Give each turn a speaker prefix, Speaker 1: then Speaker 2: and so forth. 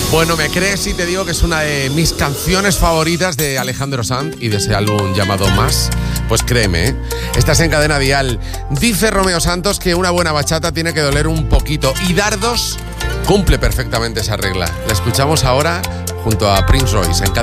Speaker 1: Bueno, ¿me crees si te digo que es una de mis canciones favoritas de Alejandro Sanz y de ese álbum llamado Más? Pues créeme, ¿eh? Estás en Cadena Dial. Dice Romeo Santos que una buena bachata tiene que doler un poquito y Dardos cumple perfectamente esa regla. La escuchamos ahora junto a Prince Royce en